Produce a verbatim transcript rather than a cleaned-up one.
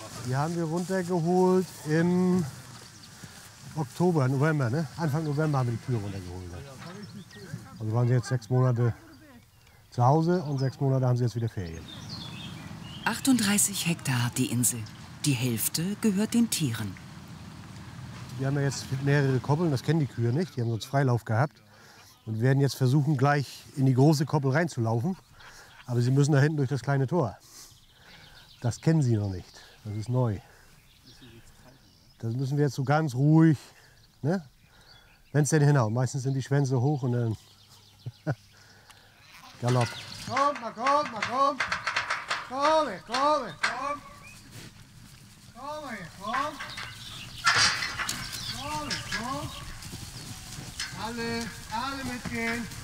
Die haben wir runtergeholt im Oktober, November, ne? Anfang November haben wir die Kühe runtergeholt. Ne? Also waren sie jetzt sechs Monate zu Hause und sechs Monate haben sie jetzt wieder Ferien. achtunddreißig Hektar hat die Insel. Die Hälfte gehört den Tieren. Wir haben ja jetzt mehrere Koppeln, das kennen die Kühe nicht. Die haben sonst Freilauf gehabt und werden jetzt versuchen, gleich in die große Koppel reinzulaufen. Aber sie müssen da hinten durch das kleine Tor. Das kennen sie noch nicht. Das ist neu. Das müssen wir jetzt so ganz ruhig, ne? Wenn es denn hinhaut. Meistens sind die Schwänze hoch und dann Galopp. Komm, mal komm, mal komm. Komm, komm, komm. Komm, komm. Komm, komm. Alle, alle mitgehen.